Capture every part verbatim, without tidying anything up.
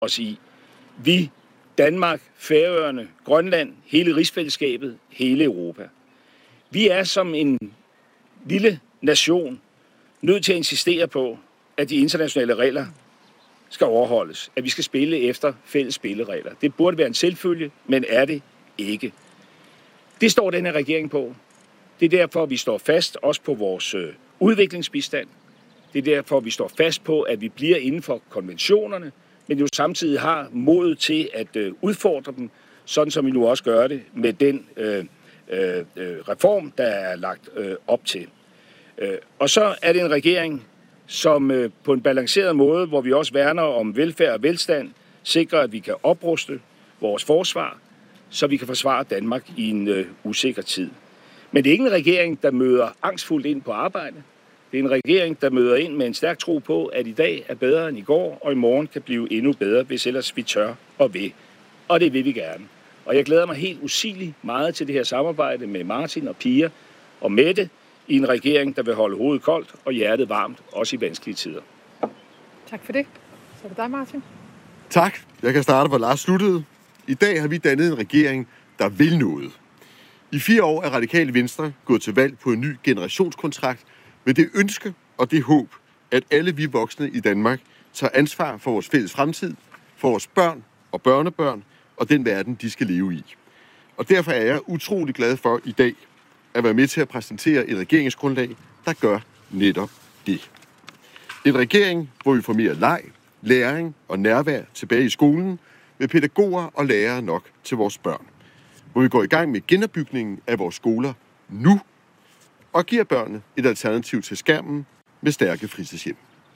os i. Vi, Danmark, Færøerne, Grønland, hele rigsfællesskabet, hele Europa. Vi er som en lille nation nødt til at insistere på, at de internationale regler skal overholdes. At vi skal spille efter fælles spilleregler. Det burde være en selvfølge, men er det ikke. Det står den her regering på. Det er derfor, vi står fast også på vores øh, udviklingsbistand. Det er derfor, vi står fast på, at vi bliver inden for konventionerne, men jo samtidig har mod til at øh, udfordre dem, sådan som vi nu også gør det med den øh, øh, reform, der er lagt øh, op til. Øh, og så er det en regering, som øh, på en balanceret måde, hvor vi også værner om velfærd og velstand, sikrer, at vi kan opruste vores forsvar, så vi kan forsvare Danmark i en øh, usikker tid. Men det er ikke en regering, der møder angstfuldt ind på arbejde. Det er en regering, der møder ind med en stærk tro på, at i dag er bedre end i går, og i morgen kan blive endnu bedre, hvis ellers vi tør og vil. Og det vil vi gerne. Og jeg glæder mig helt usigeligt meget til det her samarbejde med Martin og Pia og Mette i en regering, der vil holde hovedet koldt og hjertet varmt, også i vanskelige tider. Tak for det. Så er det dig, Martin. Tak. Jeg kan starte, hvor Lars sluttede. I dag har vi dannet en regering, der vil noget. I fire år er Radikale Venstre gået til valg på en ny generationskontrakt med det ønske og det håb, at alle vi voksne i Danmark tager ansvar for vores fælles fremtid, for vores børn og børnebørn og den verden, de skal leve i. Og derfor er jeg utrolig glad for i dag at være med til at præsentere et regeringsgrundlag, der gør netop det. En regering, hvor vi får mere leg, læring og nærvær tilbage i skolen, med pædagoger og lærere nok til vores børn. Hvor vi går i gang med genopbygningen af vores skoler nu, og giver børnene et alternativ til skærmen med stærke fritidshjem.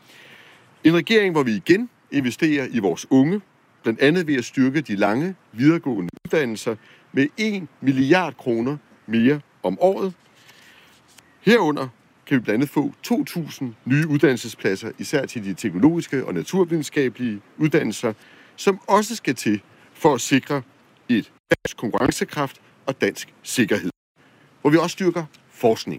En regering, hvor vi igen investerer i vores unge, blandt andet ved at styrke de lange videregående uddannelser med en milliard kroner mere om året. Herunder kan vi blandt andet få to tusind nye uddannelsespladser, især til de teknologiske og naturvidenskabelige uddannelser, som også skal til for at sikre et dansk konkurrencekraft og dansk sikkerhed, hvor vi også styrker forskning.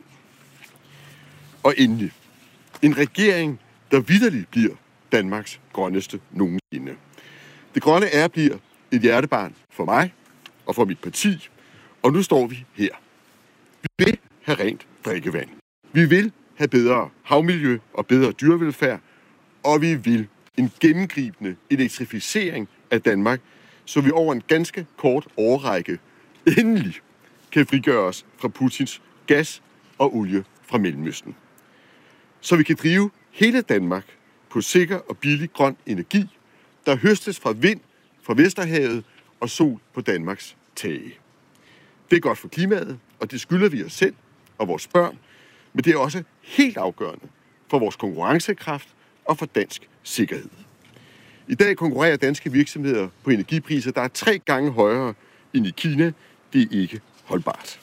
Og endelig, en regering, der vitterligt bliver Danmarks grønneste nogensinde. Det grønne er bliver et hjertebarn for mig og for mit parti, og nu står vi her. Vi vil have rent drikkevand. Vi vil have bedre havmiljø og bedre dyrevelfærd, og vi vil en gennemgribende elektrificering af Danmark, så vi over en ganske kort årrække endelig kan frigøre os fra Putins gas og olie fra Mellemøsten. Så vi kan drive hele Danmark på sikker og billig grøn energi, der høstes fra vind fra Vesterhavet og sol på Danmarks tage. Det er godt for klimaet, og det skylder vi os selv og vores børn, men det er også helt afgørende for vores konkurrencekraft og for dansk sikkerhed. I dag konkurrerer danske virksomheder på energipriser, der er tre gange højere end i Kina. Det er ikke holdbart.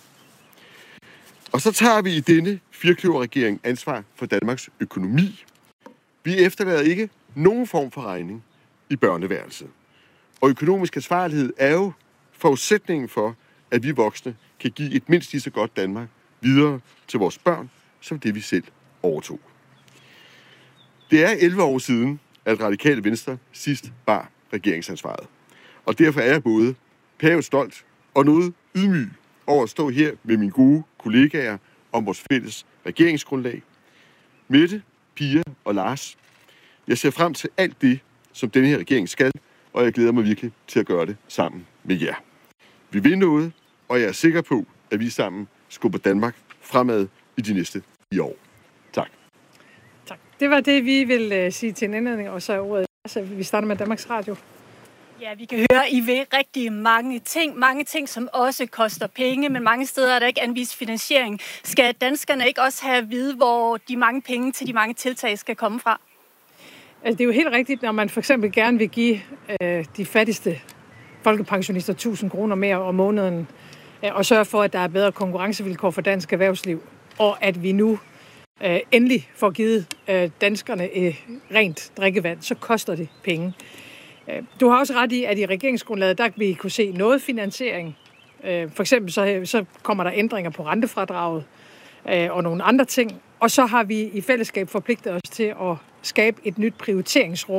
Og så tager vi i denne firkløverregering ansvar for Danmarks økonomi. Vi efterlader ikke nogen form for regning i børneværelset. Og økonomisk ansvarlighed er jo forudsætningen for, at vi voksne kan give et mindst lige så godt Danmark videre til vores børn, som det vi selv overtog. Det er elleve år siden, at Radikale Venstre sidst bar regeringsansvaret. Og derfor er jeg både pavet stolt og noget ydmyg over at stå her med mine gode kollegaer om vores fælles regeringsgrundlag. Mette, Pia og Lars. Jeg ser frem til alt det, som denne her regering skal, og jeg glæder mig virkelig til at gøre det sammen med jer. Vi vil noget, og jeg er sikker på, at vi sammen skubber Danmark fremad i de næste fire år. Tak. Tak. Det var det, vi vil uh, sige til en indledning, og så er ordet. Altså, vi starter med Danmarks Radio. Ja, vi kan høre, at I vil rigtig mange ting. Mange ting, som også koster penge, men mange steder er der ikke anvist finansiering. Skal danskerne ikke også have at vide, hvor de mange penge til de mange tiltag skal komme fra? Altså, det er jo helt rigtigt, når man for eksempel gerne vil give øh, de fattigste folkepensionister tusind kroner mere om måneden, øh, og sørge for, at der er bedre konkurrencevilkår for dansk erhvervsliv, og at vi nu øh, endelig får givet øh, danskerne øh, rent drikkevand, så koster det penge. Du har også ret i, at i regeringsgrundlaget, der vi kunne se noget finansiering. For eksempel så, så kommer der ændringer på rentefradraget og nogle andre ting. Og så har vi i fællesskab forpligtet os til at skabe et nyt prioriteringsrum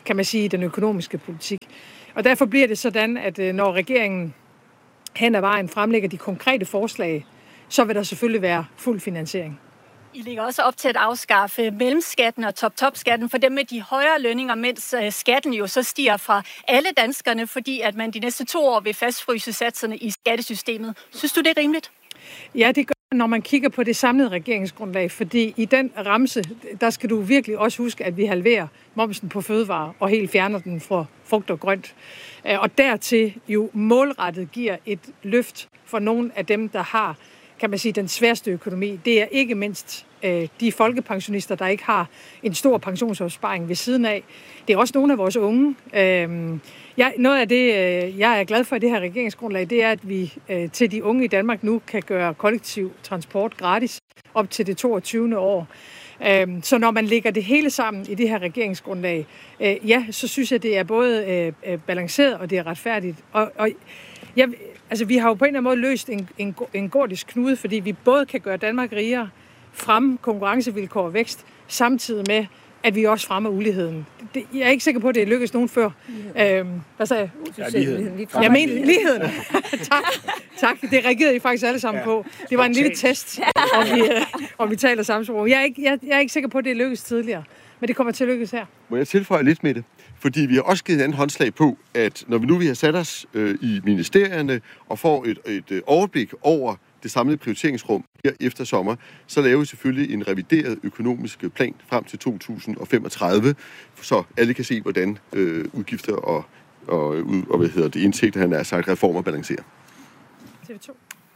kan man sige, i den økonomiske politik. Og derfor bliver det sådan, at når regeringen hen ad vejen fremlægger de konkrete forslag, så vil der selvfølgelig være fuld finansiering. I ligger også op til at afskaffe mellemskatten og top-top-skatten for dem med de højere lønninger, mens skatten jo så stiger fra alle danskerne, fordi at man de næste to år vil fastfryse satserne i skattesystemet. Synes du, det er rimeligt? Ja, det gør når man kigger på det samlede regeringsgrundlag, fordi i den ramse, der skal du virkelig også huske, at vi halverer momsen på fødevarer og helt fjerner den fra frugt og grønt. Og dertil jo målrettet giver et løft for nogle af dem, der har, kan man sige, den sværeste økonomi. Det er ikke mindst øh, de folkepensionister, der ikke har en stor pensionsopsparing ved siden af. Det er også nogle af vores unge. Øh, jeg, noget af det, øh, jeg er glad for i det her regeringsgrundlag, det er, at vi øh, til de unge i Danmark nu kan gøre kollektiv transport gratis op til det toogtyvende år. Øh, så når man lægger det hele sammen i det her regeringsgrundlag, øh, ja, så synes jeg, det er både øh, balanceret og det er retfærdigt. Og, og jeg, altså, vi har jo på en eller anden måde løst en, en, en gordisk knude, fordi vi både kan gøre Danmark rigere, fremme konkurrencevilkår og vækst, samtidig med, at vi også fremmer uligheden. Det, jeg er ikke sikker på, at det lykkes nogen før. Øhm, hvad sagde jeg? Ja, ligheden. Jeg mener ligheden. tak. tak. Det reagerede I faktisk alle sammen ja. på. Det var en lille test, om vi, øh, om vi taler samme sprog. Jeg er, ikke, jeg, jeg er ikke sikker på, at det lykkes tidligere, men det kommer til at lykkes her. Må jeg tilføje lidt med det? Fordi vi har også givet en anden håndslag på, at når vi nu vi har sat os øh, i ministerierne og får et, et øh, overblik over det samlede prioriteringsrum her efter sommer, så laver vi selvfølgelig en revideret økonomisk plan frem til to tusind femogtredive, så alle kan se, hvordan øh, udgifter og, og, og hvad hedder det, indtægter, han har sagt, reformer balancerer. T V to.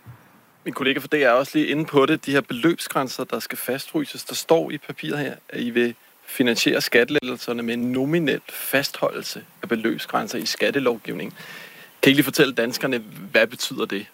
Min kollega for D R er også lige inde på det, de her beløbsgrænser, der skal fastfryses. Der står i papiret her, at I vil finansiere skattelettelserne med en nominel fastholdelse af beløbsgrænser i skattelovgivningen. Kan I lige fortælle danskerne, hvad betyder det?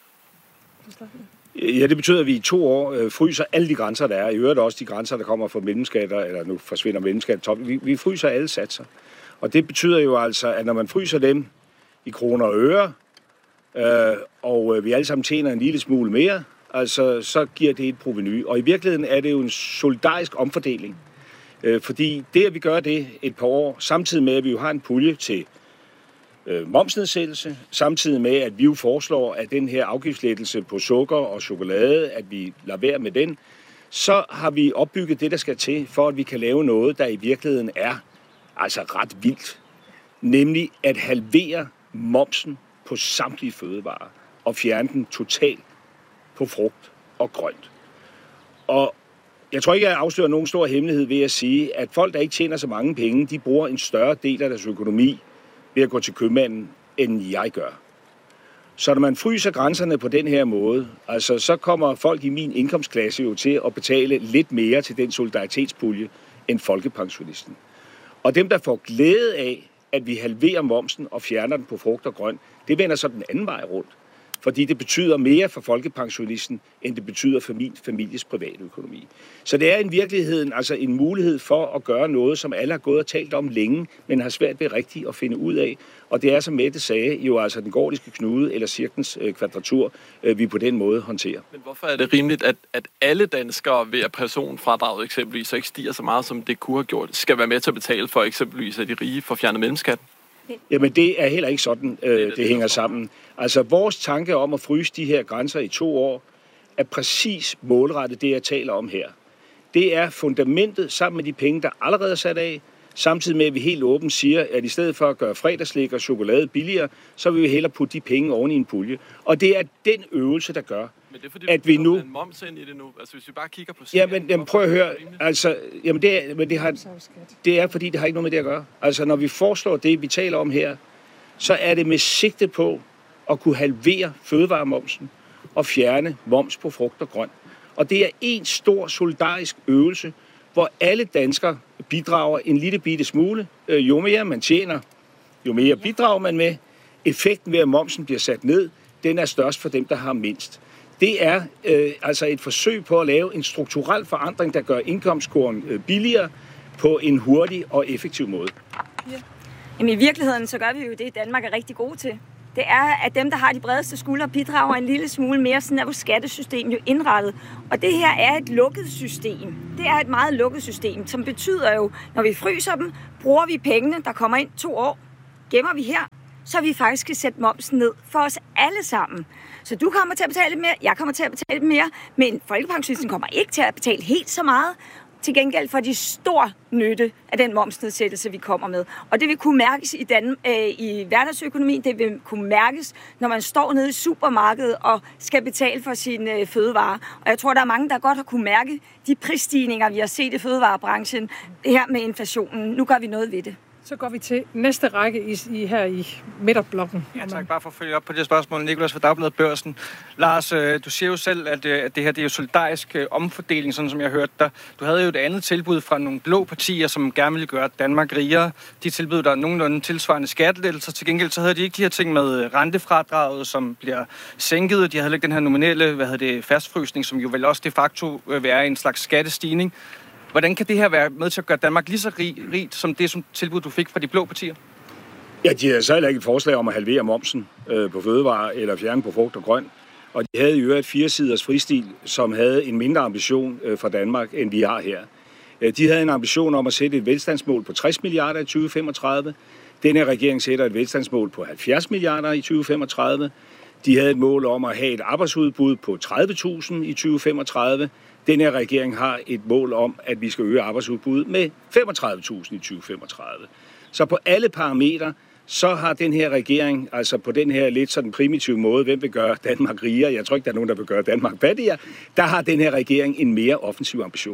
Ja, det betyder, at vi i to år øh, fryser alle de grænser, der er. I øvrigt også de grænser, der kommer fra mellemskatter, eller nu forsvinder mellemskatter. Vi, vi fryser alle satser. Og det betyder jo altså, at når man fryser dem i kroner og øre, øh, og øh, vi alle sammen tjener en lille smule mere, altså, så giver det et provenu. Og i virkeligheden er det jo en solidarisk omfordeling. Øh, fordi det, at vi gør det et par år, samtidig med, at vi jo har en pulje til øh, momsnedsættelse, samtidig med, at vi jo foreslår, at den her afgiftslettelse på sukker og chokolade, at vi lader være med den, så har vi opbygget det, der skal til, for at vi kan lave noget, der i virkeligheden er altså ret vildt. Nemlig at halvere momsen på samtlige fødevarer og fjerne den totalt på frugt og grønt. Og jeg tror ikke, jeg afslører nogen stor hemmelighed ved at sige, at folk, der ikke tjener så mange penge, de bruger en større del af deres økonomi ved at gå til købmanden, end jeg gør. Så når man fryser grænserne på den her måde, altså, så kommer folk i min indkomstklasse jo til at betale lidt mere til den solidaritetspulje end folkepensionisten. Og dem, der får glæde af, at vi halverer momsen og fjerner den på frugt og grønt, det vender så den anden vej rundt. Fordi det betyder mere for folkepensionisten, end det betyder for min families private økonomi. Så det er i virkeligheden altså en mulighed for at gøre noget, som alle har gået og talt om længe, men har svært ved rigtigt at finde ud af. Og det er, som Mette sagde, jo altså den gordiske knude eller cirklens øh, kvadratur, øh, vi på den måde håndterer. Men hvorfor er det rimeligt, at, at alle danskere ved at personfradraget eksempelvis så ikke stiger så meget, som det kunne have gjort, skal være med til at betale for eksempelvis, at de rige får fjernet mellemskatten? Jamen, det er heller ikke sådan, øh, det, det, det hænger sammen. Altså, vores tanke om at fryse de her grænser i to år, er præcis målrettet det, jeg taler om her. Det er fundamentet sammen med de penge, der allerede er sat af, samtidig med, at vi helt åbent siger, at i stedet for at gøre fredagslæg og chokolade billigere, så vil vi hellere putte de penge oven i en pulje. Og det er den øvelse, der gør, men det er fordi, at vi nu... en moms ind i det nu. Altså, hvis vi bare kigger på... Ja, men jamen, prøv at høre. Altså, jamen det, er, men det, har, det er, fordi det har ikke noget med det at gøre. Altså, når vi foreslår det, vi taler om her, så er det med sigte på at kunne halvere fødevaremomsen og fjerne moms på frugt og grønt. Og det er en stor solidarisk øvelse, hvor alle danskere bidrager en lille bitte smule. Jo mere man tjener, jo mere bidrager man med. Effekten ved, at momsen bliver sat ned, den er størst for dem, der har mindst. Det er øh, altså et forsøg på at lave en strukturel forandring, der gør indkomstkurven øh, billigere på en hurtig og effektiv måde. Ja. Jamen, i virkeligheden så gør vi jo det, Danmark er rigtig gode til. det er, at dem, der har de bredeste skuldre, bidrager en lille smule mere, sådan er vores skattesystem jo indrettet. Og det her er et lukket system. Det er et meget lukket system, som betyder jo, når vi fryser dem, bruger vi pengene, der kommer ind to år, gemmer vi her, så vi faktisk skal sætte momsen ned for os alle sammen. Så du kommer til at betale lidt mere, jeg kommer til at betale lidt mere, men folkepensionisten kommer ikke til at betale helt så meget. Til gengæld for de stor nytte af den momsnedsættelse, vi kommer med. Og det vil kunne mærkes i, den, øh, i hverdagsøkonomien, det vil kunne mærkes, når man står nede i supermarkedet og skal betale for sine øh, fødevarer. Og jeg tror, der er mange, der godt har kunne mærke de prisstigninger, vi har set i fødevarebranchen, det her med inflationen. Nu gør vi noget ved det. Så går vi til næste række i, i, her i midterblokken. Ja, tak. Bare for at følge op på det spørgsmål. Nicolas fra Dagbladet Børsen. Lars, du siger jo selv, at, at det her det er jo solidarisk omfordeling, sådan som jeg hørte dig. Du havde jo et andet tilbud fra nogle blå partier, som gerne ville gøre Danmark rigere. De tilbød der nogenlunde tilsvarende skattelettelser. Til gengæld så havde de ikke de her ting med rentefradraget, som bliver sænket. De havde ikke den her nominelle hvad hedder det, fastfrysning, som jo vel også de facto vil være en slags skattestigning. Hvordan kan det her være med til at gøre Danmark lige så rig, rigt som det som tilbud, du fik fra de blå partier? Ja, de havde så heller ikke et forslag om at halvere momsen øh, på fødevarer eller fjerne på frugt og grønt. Og de havde i øvrigt fire siders fristil, som havde en mindre ambition øh, for Danmark, end vi har her. Øh, de havde en ambition om at sætte et velstandsmål på tres milliarder i tyve femogtredive. Denne regering sætter et velstandsmål på halvfjerds milliarder i tyve femogtredive. De havde et mål om at have et arbejdsudbud på tredive tusind i tyve femogtredive. Den her regering har et mål om, at vi skal øge arbejdsudbuddet med femogtredive tusind i tyve femogtredive. Så på alle parametre, så har den her regering, altså på den her lidt sådan primitive måde, hvem vil gøre Danmark rigere, jeg tror ikke, der er nogen, der vil gøre Danmark fattigere, der har den her regering en mere offensiv ambition.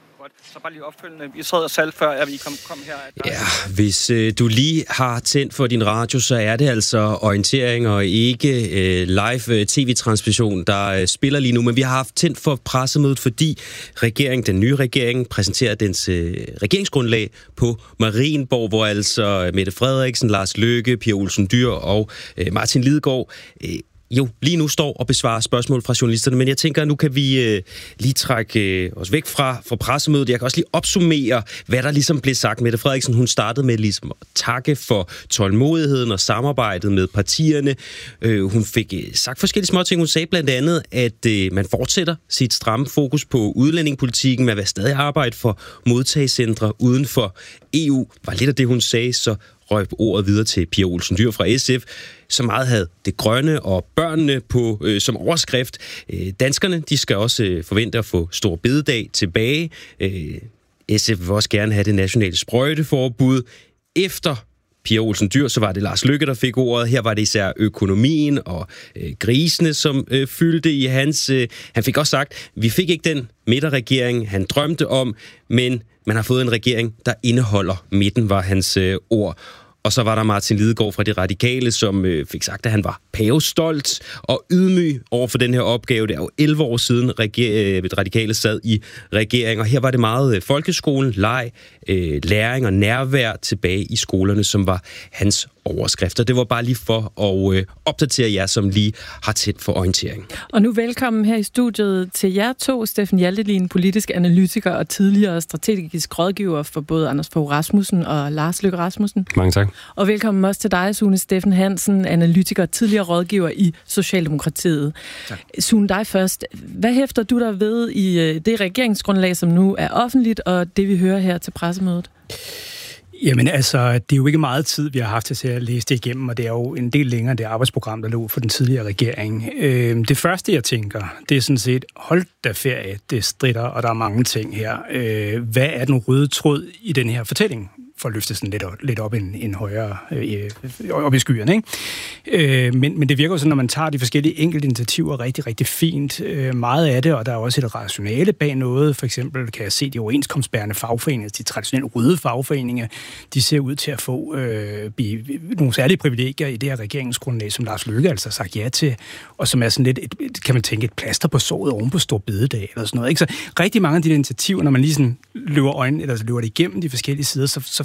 Så bare lige opfølgende. Vi sad og salg før, at vi kom, kom her. Ja, hvis øh, du lige har tændt for din radio, så er det altså orientering og ikke øh, live øh, tv-transmission, der øh, spiller lige nu. Men vi har haft tændt for pressemødet, fordi regeringen, den nye regering præsenterer dens øh, regeringsgrundlag på Marienborg, hvor altså Mette Frederiksen, Lars Løkke, Pia Olsen Dyhr og øh, Martin Lidegaard øh, jo lige nu står og besvarer spørgsmål fra journalisterne, men jeg tænker, at nu kan vi øh, lige trække øh, os væk fra, fra pressemødet. Jeg kan også lige opsummere, hvad der ligesom blev sagt. Mette Frederiksen, hun startede med ligesom at takke for tålmodigheden og samarbejdet med partierne. Øh, hun fik øh, sagt forskellige småting. Hun sagde blandt andet, at øh, man fortsætter sit stramme fokus på udlændingepolitikken, man vil stadig arbejde for modtagecentre uden for E U. Var lidt af det, hun sagde, så røg ordet videre til Pia Olsen Dyhr fra S F, som meget havde det grønne og børnene på øh, som overskrift. Øh, danskerne, de skal også øh, forvente at få stor bededag tilbage. Øh, S F vil også gerne have det nationale sprøjteforbud. Efter Pia Olsen Dyhr, så var det Lars Løkke, der fik ordet. Her var det især økonomien og øh, grisene, som øh, fyldte i hans... Øh, han fik også sagt, vi fik ikke den midterregering, han drømte om, men man har fået en regering, der indeholder midten, var hans øh, ord. Og så var der Martin Lidegaard fra De Radikale, som øh, fik sagt, at han var pavestolt og ydmyg over for den her opgave. Det er jo elleve år siden, reger- øh, De Radikale sad i regering, og her var det meget øh, folkeskolen, leg, øh, læring og nærvær tilbage i skolerne, som var hans overskrifter. Det var bare lige for at øh, opdatere jer, som lige har tæt for orientering. Og nu velkommen her i studiet til jer to, Steffen Hjaltelin, politisk analytiker og tidligere strategisk rådgiver for både Anders Fogh Rasmussen og Lars Løkke Rasmussen. Mange tak. Og velkommen også til dig, Sune Steffen Hansen, analytiker og tidligere rådgiver i Socialdemokratiet. Tak. Sune, dig først. Hvad hæfter du der ved i det regeringsgrundlag, som nu er offentligt, og det vi hører her til pressemødet? Jamen altså, det er jo ikke meget tid, vi har haft til at læse det igennem, og det er jo en del længere det arbejdsprogram, der lå for den tidligere regering. Øh, det første, jeg tænker, det er sådan set, hold da ferie, det stritter, og der er mange ting her. Øh, hvad er den røde tråd i den her fortælling? For at løfte sådan lidt, lidt op en, en højere, øh, op i skyerne, ikke? Øh, men, men det virker jo sådan, når man tager de forskellige enkelte initiativer rigtig, rigtig fint. Øh, meget af det, og der er også et rationale bag noget. For eksempel kan jeg se de overenskomstbærende fagforeninger, de traditionelle røde fagforeninger, de ser ud til at få øh, blive, nogle særlige privilegier i det her regeringsgrundlag, som Lars Løkke altså har sagt ja til, og som er sådan lidt, et, et, kan man tænke, et plaster på såret oven på stor bededag, eller sådan noget, ikke? Så rigtig mange af de initiativer, når man lige sådan løber øjnene, eller løber det igennem de forskellige sider, så, så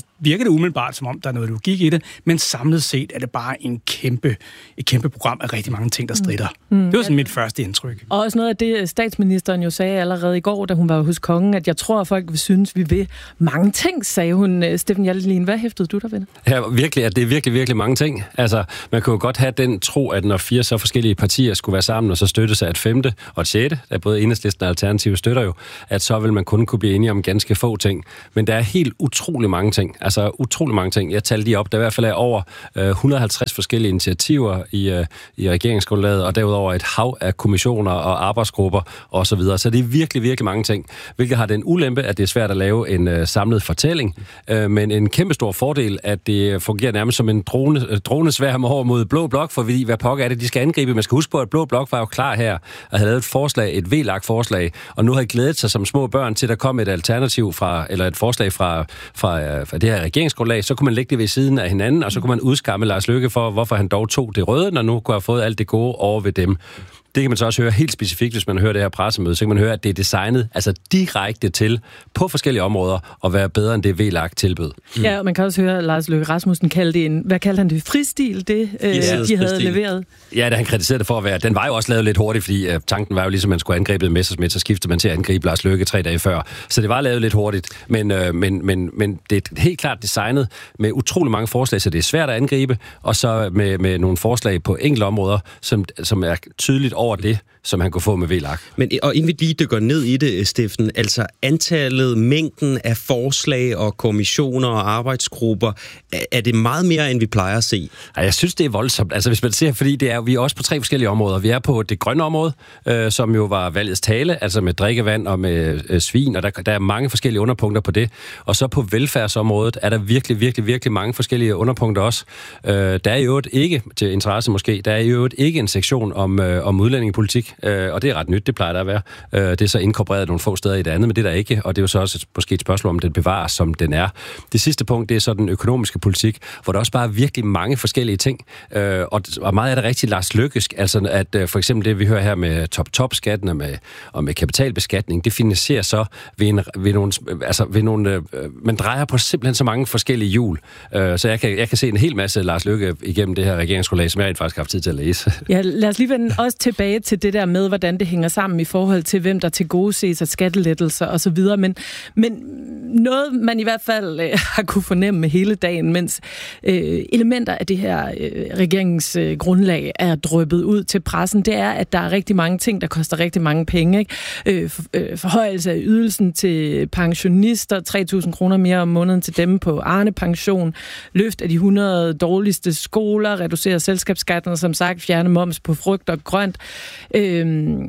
virker det umiddelbart, som om der er noget logik i det, men samlet set er det bare en kæmpe, et kæmpe program af rigtig mange ting, der strider. Mm. Det var sådan mit første indtryk. Og også noget af det, statsministeren jo sagde allerede i går, da hun var hos kongen, at jeg tror, at folk vil synes, vi vil mange ting, sagde hun. Steffen Hjaltelin, hvad hæftede du der ved det? Ja, virkelig, at det er virkelig, virkelig mange ting. Altså, man kan jo godt have den tro, at når fire så forskellige partier skulle være sammen, og så støtte sig et femte og et sjette, der både Enhedslisten og Alternativ støtter jo, at så vil man kun kunne blive enige om ganske få ting. Men der er helt utrolig mange ting. Altså utrolig mange ting. Jeg talte lige op, der i hvert fald er over øh, et hundrede og halvtreds forskellige initiativer i, øh, i regeringsgrundlaget, og derudover et hav af kommissioner og arbejdsgrupper osv. Så, videre. Så det er virkelig, virkelig mange ting, hvilket har den ulempe, at det er svært at lave en øh, samlet fortælling, øh, men en kæmpe stor fordel, at det fungerer nærmest som en drone, øh, dronesværm over mod Blå Blok, for vi, hvad pokker er det, de skal angribe. Man skal huske på, at Blå Blok var jo klar her, og havde lavet et forslag, et V L A K-forslag, og nu har glædet sig som små børn til, at der kom et alternativ fra, eller et forslag fra, fra, øh, fra det her regeringsgrundlag, så kunne man lægge det ved siden af hinanden, og så kunne man udskamme Lars Løkke for, hvorfor han dog tog det røde, når nu kunne have fået alt det gode over ved dem. Det kan man så også høre helt specifikt, hvis man hører det her pressemøde, så kan man høre, at det er designet altså direkte til på forskellige områder at være bedre end det V L A K tilbød. Mm. Ja, og man kan også høre, at Lars Løkke Rasmussen kaldte det en, hvad kaldte han det, fristil, det øh, de havde fristil. leveret? Ja, da han kritiserede det for at være, den var jo også lavet lidt hurtigt, fordi uh, tanken var jo ligesom, at man skulle angribe Messerschmidt, så skiftede man til at angribe Lars Løkke tre dage før. Så det var lavet lidt hurtigt, men, uh, men, men, men det er helt klart designet med utrolig mange forslag, så det er svært at angribe, og så med, med nogle forslag på enkelte områder, som, som er tydeligt over det, som han kunne få med V L A K. Men, og inden vi lige dykker ned i det, Steffen, altså antallet, mængden af forslag og kommissioner og arbejdsgrupper, er det meget mere, end vi plejer at se? Ja, jeg synes, det er voldsomt. Altså hvis man ser, fordi det er, vi er også på tre forskellige områder. Vi er på det grønne område, øh, som jo var valgets tale, altså med drikkevand og med øh, svin, og der, der er mange forskellige underpunkter på det. Og så på velfærdsområdet er der virkelig, virkelig, virkelig mange forskellige underpunkter også. Øh, der er jo ikke, til interesse måske, der er jo ikke en sektion om, øh, om udlændingepolitik, Øh, og det er ret nyt, det plejer der at være. Øh, det er så inkorporeret nogle få steder i det andet, men det er der ikke, og det er jo så også et, måske et spørgsmål, om den bevares, som den er. Det sidste punkt, det er så den økonomiske politik, hvor der også bare er virkelig mange forskellige ting, øh, og, og meget er det rigtig Lars Løkkesk, altså at øh, for eksempel det, vi hører her med top-top-skatten og med, og med kapitalbeskatning, det finansierer så ved, en, ved nogle, altså ved nogle, øh, man drejer på simpelthen så mange forskellige hjul, øh, så jeg kan, jeg kan se en hel masse Lars Løkke igennem det her regeringsgrundlag, som jeg faktisk har haft tid til at læse. Ja, lad os lige vende også tilbage til det der med, hvordan det hænger sammen i forhold til, hvem der tilgodeses af skattelettelser og så videre. Men, men noget, man i hvert fald øh, har kunne fornemme hele dagen, mens øh, elementer af det her øh, regeringsgrundlag øh, er dryppet ud til pressen, det er, at der er rigtig mange ting, der koster rigtig mange penge. Ikke? Øh, for, øh, forhøjelse af ydelsen til pensionister, tre tusind kroner mere om måneden til dem på Arne-pension, løft af de hundrede dårligste skoler, reducere selskabsskatten, som sagt, fjerne moms på frugt og grønt. Øh,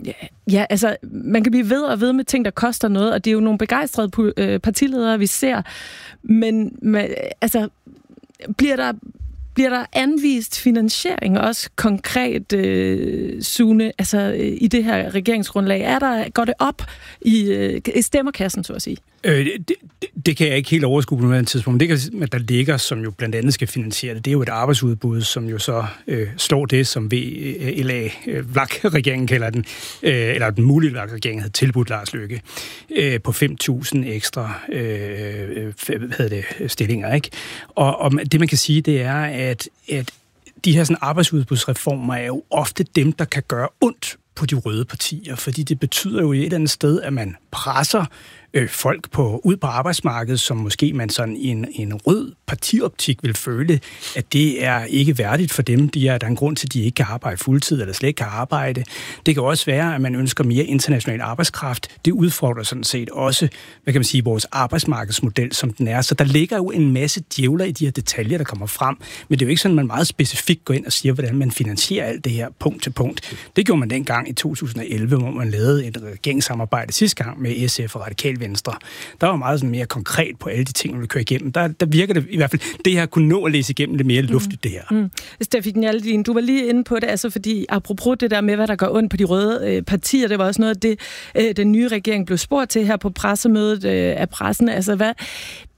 Ja, altså, man kan blive ved og ved med ting, der koster noget, og det er jo nogle begejstrede partiledere, vi ser. Men, men altså, bliver der, bliver der anvist finansiering også konkret, øh, Sune, altså i det her regeringsgrundlag? Er der, går det op i, øh, i stemmerkassen, så at sige? Øh, det, det, det kan jeg ikke helt overskue på noget tidspunkt. Det, kan, der ligger, som jo blandt andet skal finansiere det, det er jo et arbejdsudbud, som jo så øh, slår det, som V L A V L A K-regeringen kalder den, øh, eller den mulige V L A K-regeringen havde tilbudt Lars Løkke, øh, på fem tusind ekstra øh, hvad hedder det, stillinger. Ikke? Og, og det, man kan sige, det er, at, at de her sådan, arbejdsudbudsreformer er jo ofte dem, der kan gøre ondt på de røde partier, fordi det betyder jo et eller andet sted, at man presser øh, folk på, ud på arbejdsmarkedet, som måske man sådan i en, en rød partioptik vil føle, at det er ikke værdigt for dem. De er, der er en grund til, at de ikke kan arbejde fuldtid, eller slet ikke kan arbejde. Det kan også være, at man ønsker mere international arbejdskraft. Det udfordrer sådan set også, hvad kan man sige, vores arbejdsmarkedsmodel, som den er. Så der ligger jo en masse djævler i de her detaljer, der kommer frem. Men det er jo ikke sådan, at man meget specifikt går ind og siger, hvordan man finansierer alt det her punkt til punkt. Det gjorde man dengang i to tusind og elleve, hvor man lavede et regeringssamarbejde sidste gang med S F og Radikal Venstre. Der var meget sådan mere konkret på alle de ting, man vil køre igennem. Der, der virker det i hvert fald, det her kunne nå at læse igennem det mere luftigt, det her. Mm. Steffen Hjaltelin, du var lige inde på det, altså fordi apropos det der med, hvad der går ondt på de røde øh, partier, det var også noget af det, øh, den nye regering blev spurgt til her på pressemødet øh, af pressen. Altså hvad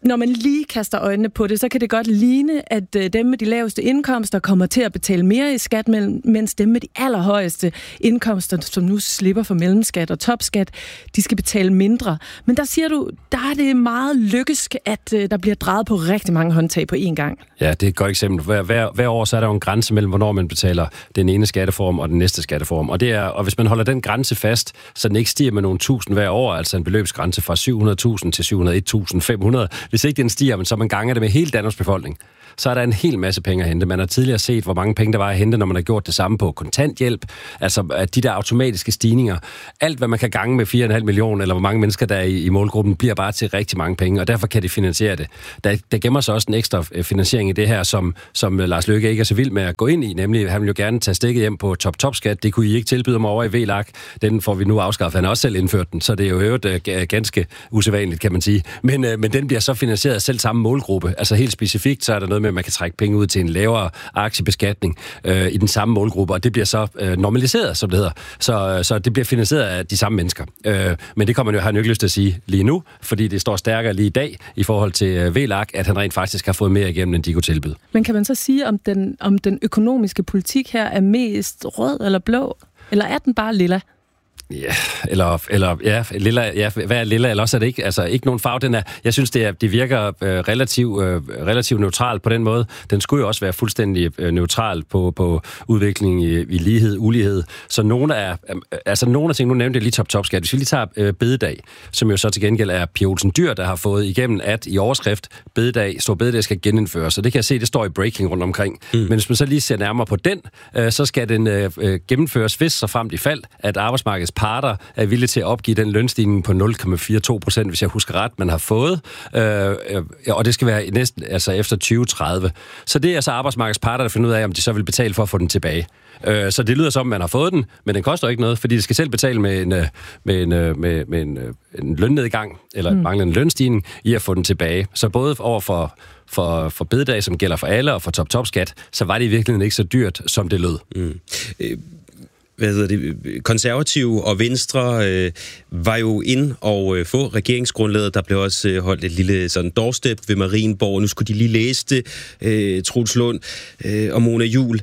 Når man lige kaster øjnene på det, så kan det godt ligne, at dem med de laveste indkomster kommer til at betale mere i skat, mens dem med de allerhøjeste indkomster, som nu slipper for mellemskat og topskat, de skal betale mindre. Men der siger du, der er det meget lykkes, at der bliver drejet på rigtig mange håndtag på én gang. Ja, det er et godt eksempel. Hver, hver, hver år så er der jo en grænse mellem, hvornår man betaler den ene skatteform og den næste skatteform. Og, det er, og hvis man holder den grænse fast, så den ikke stiger med nogle tusind hver år, altså en beløbsgrænse fra syv hundrede tusind til syv hundrede og et tusind fem hundrede, hvis ikke den stiger, men så man ganger det med hele Danmarks befolkning, så er der en hel masse penge at hente. Man har tidligere set, hvor mange penge der var at hente, når man har gjort det samme på kontanthjælp. Altså at de der automatiske stigninger. Alt, hvad man kan gange med fire komma fem millioner, eller hvor mange mennesker der er i, i målgruppen, bliver bare til rigtig mange penge, og derfor kan de finansiere det. Der, der gemmer sig også en ekstra finansiering i det her, som, som Lars Løkke ikke er så vild med at gå ind i, nemlig han vil jo gerne tage stikket hjem på top-top-skat. Det kunne I ikke tilbyde mig over i V L A K. Den får vi nu afskaffet. Han har også selv indført den, så det er jo øvrigt uh, ganske usædvanligt, kan man sige. Men, uh, men den bliver så finansieret af selv samme målgruppe. Altså helt specifikt, så er der noget med, at man kan trække penge ud til en lavere aktiebeskatning øh, i den samme målgruppe, og det bliver så øh, normaliseret, som det hedder. Så, så det bliver finansieret af de samme mennesker. Øh, men det kommer man jo, har han jo ikke lyst til at sige lige nu, fordi det står stærkere lige i dag i forhold til øh, V L A K, at han rent faktisk har fået mere igennem, end de kunne tilbyde. Men kan man så sige, om den, om den økonomiske politik her er mest rød eller blå? Eller er den bare lilla? Ja, eller, eller ja, lilla, ja, hvad er lilla, eller også er det ikke, altså ikke nogen farve, den er, jeg synes, det, er, det virker øh, relativt øh, relativ neutralt på den måde. Den skulle jo også være fuldstændig øh, neutral på, på udvikling i, i lighed, ulighed. Så nogle af, øh, altså nogle af ting, nu nævnte jeg lige top-top-skat, hvis vi lige tager øh, bededag, som jo så til gengæld er Pia Olsen Dyhr, der har fået igennem, at i overskrift, bededag, stor bededag skal genindføres, og det kan jeg se, det står i breaking rundt omkring. Mm. Men hvis man så lige ser nærmere på den, øh, så skal den øh, gennemføres, hvis så fremt i fald, at arbejdsmarkedets parter er villige til at opgive den lønstigning på nul komma fireogtyve procent, hvis jeg husker ret, man har fået. Øh, og det skal være næsten altså efter tyve tredive. Så det er så arbejdsmarkedets parter, der finder ud af, om de så vil betale for at få den tilbage. Øh, så det lyder som, man har fået den, men den koster ikke noget, fordi de skal selv betale med en, med en, med, med en, en lønnedgang, eller mm. manglende lønstigning, i at få den tilbage. Så både over for For, for bededag, som gælder for alle, og for top-top-skat, så var det i virkeligheden ikke så dyrt, som det lød. Mm. Øh. Hvad hedder det, Konservative og Venstre øh, var jo ind og øh, få regeringsgrundlaget. Der blev også øh, holdt et lille sådan doorstep ved Marienborg. Nu skulle de lige læse det, øh, Troels Lund øh, og Mona Juul.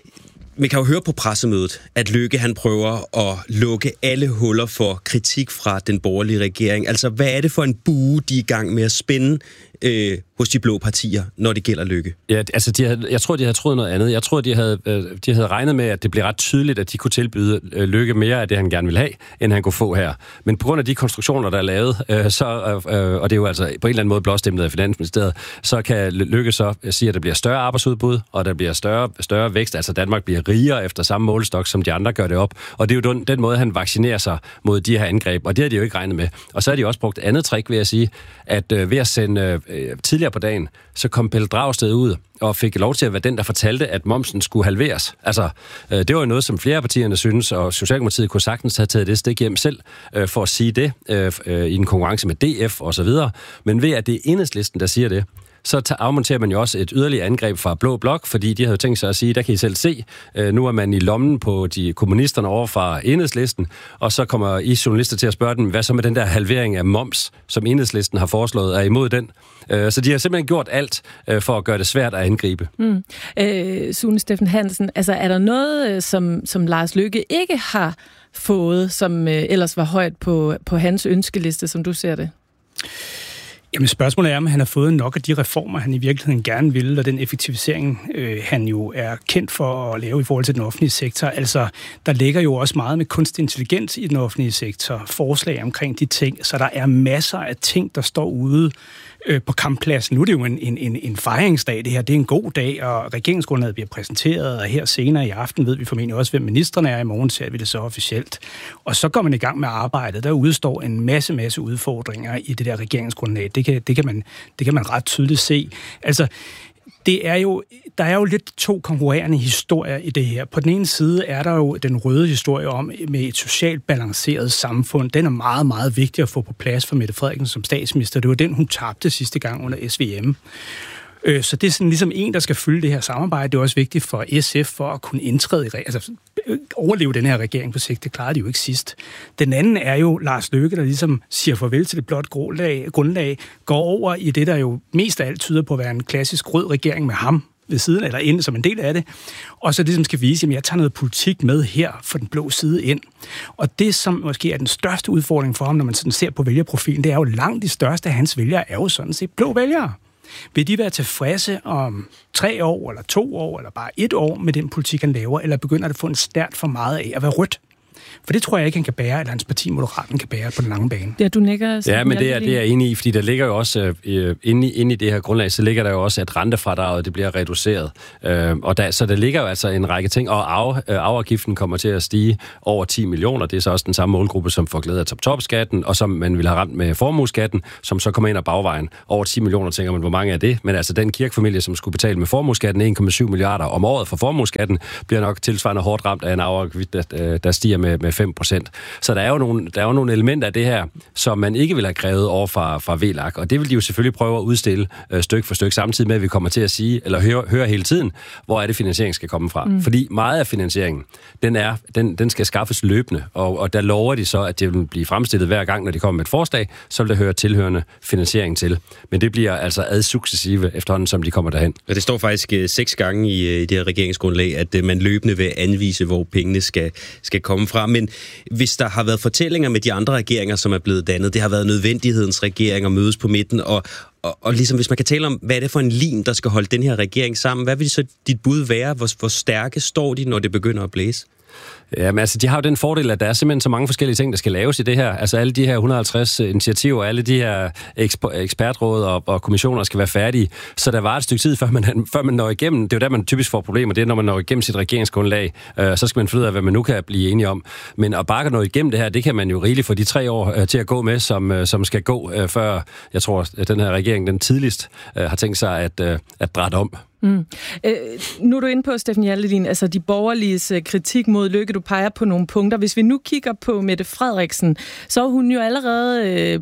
Man kan jo høre på pressemødet, at Løkke han prøver at lukke alle huller for kritik fra den borgerlige regering. Altså, hvad er det for en bue, de er i gang med at spænde øh, hos de blå partier, når det gælder Løkke? Ja, altså, de havde, jeg tror, de havde troet noget andet. Jeg tror, de havde, øh, de havde regnet med, at det blev ret tydeligt, at de kunne tilbyde øh, Løkke mere af det, han gerne ville have, end han kunne få her. Men på grund af de konstruktioner, der er lavet, øh, så, øh, og det er jo altså på en eller anden måde blåstemplet af Finansministeriet, så kan Løkke så sige, at der bliver større arbejdsudbud, og der bliver større, større vækst. Altså, Danmark bliver rigere efter samme målestok, som de andre gør det op. Og det er jo den, den måde, han vaccinerer sig mod de her angreb, og det har de jo ikke regnet med. Og så har de også brugt andet trick, vil jeg sige, at øh, ved at sende øh, tidligere på dagen, så kom Pelle Dragsted ud og fik lov til at være den, der fortalte, at momsen skulle halveres. Altså, øh, det var jo noget, som flere af partierne synes, og Socialdemokratiet kunne sagtens have taget det stik hjem selv, øh, for at sige det, øh, øh, i en konkurrence med D F og så videre. Men ved at det er Enhedslisten, der siger det, så afmonterer man jo også et yderligere angreb fra Blå Blok, fordi de havde tænkt sig at sige, der kan I selv se, øh, nu er man i lommen på de kommunisterne over fra Enhedslisten, og så kommer I journalister til at spørge dem, hvad så med den der halvering af moms, som Enhedslisten har foreslået, er imod den? Øh, så de har simpelthen gjort alt øh, for at gøre det svært at angribe. Mm. Øh, Sune Steffen Hansen, altså er der noget, som, som Lars Løkke ikke har fået, som øh, ellers var højt på, på hans ønskeliste, som du ser det? Jamen spørgsmålet er, om han har fået nok af de reformer, han i virkeligheden gerne vil, og den effektivisering, øh, han jo er kendt for at lave i forhold til den offentlige sektor. Altså, der ligger jo også meget med kunstig intelligens i den offentlige sektor, forslag omkring de ting, så der er masser af ting, der står ude øh, på kamppladsen. Nu er det jo en, en, en, en fejringsdag, det her. Det er en god dag, og regeringsgrundlaget bliver præsenteret, og her senere i aften ved vi formentlig også, hvem ministrene er. I morgen ser vi det så officielt. Og så går man i gang med arbejdet. Der udstår en masse, masse udfordringer i det der regeringsgrundlag. Det kan, det kan, man, det kan man ret tydeligt se. Altså, det er jo, der er jo lidt to konkurrerende historier i det her. På den ene side er der jo den røde historie om med et socialt balanceret samfund. Den er meget, meget vigtig at få på plads for Mette Frederiksen som statsminister. Det var den, hun tabte sidste gang under S V M. Så det er sådan ligesom en, der skal fylde det her samarbejde. Det er også vigtigt for S F for at kunne indtræde i, altså overleve den her regering på sigt. Det klarede de jo ikke sidst. Den anden er jo Lars Løkke, der ligesom siger farvel til det blot grundlag, grundlag går over i det, der jo mest af alt tyder på at være en klassisk rød regering med ham ved siden, eller inde som en del af det, og så det, som skal vise, at jeg tager noget politik med her for den blå side ind. Og det, som måske er den største udfordring for ham, når man sådan ser på vælgerprofilen, det er jo langt de største af hans vælgere, er jo sådan set blå vælgere. Vil de være tilfredse om tre år, eller to år, eller bare et år med den politik, han laver, eller begynder det at få en stært for meget af at være rødt? For det tror jeg ikke, han kan bære, eller hans parti Moderaten kan bære på den lange bane. Ja, du nikker. Ja, men det er, det er jeg enig i, fordi der ligger jo også, øh, inde, i, inde i det her grundlag, så ligger der jo også, at rentefradraget det bliver reduceret. Øh, og der, så der ligger jo altså en række ting, og af, øh, afgiften kommer til at stige over ti millioner. Det er så også den samme målgruppe, som får glæde af top-top-skatten, og som man ville have ramt med formueskatten, som så kommer ind ad bagvejen. Over ti millioner, tænker man, hvor mange er det? Men altså den kirkefamilie, som skulle betale med formueskatten en komma syv milliarder om året for formueskatten, bliver nok tilsvarende hårdt ramt af en afgift, der, der stiger med, med fem procent. Så der er, jo nogle, der er jo nogle elementer af det her, som man ikke vil have krævet over fra, fra V L A K, og det vil de jo selvfølgelig prøve at udstille øh, stykke for stykke, samtidig med, at vi kommer til at sige, eller høre, høre hele tiden, hvor er det finansiering skal komme fra. Mm. Fordi meget af finansieringen, den, er, den, den skal skaffes løbende, og, og der lover de så, at det vil blive fremstillet hver gang, når de kommer med et forslag, så vil der høre tilhørende finansiering til. Men det bliver altså adsuccessive efterhånden, som de kommer derhen. Og det står faktisk øh, seks gange i, øh, i det her regeringsgrundlag, at øh, man løbende vil anvise, hvor pengene skal, skal komme fra. Men hvis der har været fortællinger med de andre regeringer, som er blevet dannet, det har været nødvendighedens regering at mødes på midten, og, og, og ligesom hvis man kan tale om, hvad er det for en lim, der skal holde den her regering sammen, hvad vil så dit bud være? Hvor, hvor stærke står de, når det begynder at blæse? Jamen altså, de har jo den fordel, at der er simpelthen så mange forskellige ting, der skal laves i det her. Altså alle de her et hundrede og halvtreds initiativer, alle de her eksper- ekspertråd og, og kommissioner skal være færdige. Så der var et stykke tid, før man, før man når igennem. Det er jo der, man typisk får problemer. Det er, når man når igennem sit regeringsgrundlag. Øh, så skal man finde ud af, hvad man nu kan blive enige om. Men at bare nå igennem det her, det kan man jo rigeligt få de tre år øh, til at gå med, som, øh, som skal gå, øh, før, jeg tror, at den her regering, den tidligst, øh, har tænkt sig at, øh, at drætte om. Mm. Øh, nu er du inde på, Steffen Hjaltelin, altså de borgerliges øh, kritik mod Løkke, du peger på nogle punkter. Hvis vi nu kigger på Mette Frederiksen, så er hun jo allerede øh,